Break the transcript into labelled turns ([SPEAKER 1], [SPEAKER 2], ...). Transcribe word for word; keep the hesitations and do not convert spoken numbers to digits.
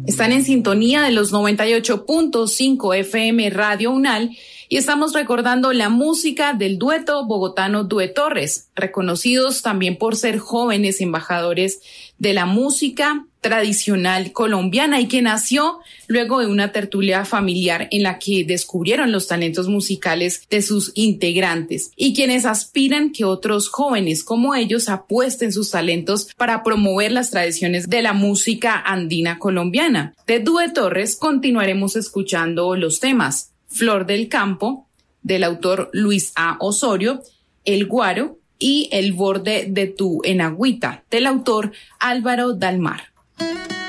[SPEAKER 1] Están en sintonía de los noventa y ocho punto cinco F M Radio UNAL y estamos recordando la música del dueto bogotano Duetorres, reconocidos también por ser jóvenes embajadores de la música tradicional colombiana y que nació luego de una tertulia familiar en la que descubrieron los talentos musicales de sus integrantes y quienes aspiran que otros jóvenes como ellos apuesten sus talentos para promover las tradiciones de la música andina colombiana. De Duetorres continuaremos escuchando los temas Flor del Campo, del autor Luis A. Osorio, El Guaro y El Borde de tu Enagüita, del autor Álvaro Dalmar.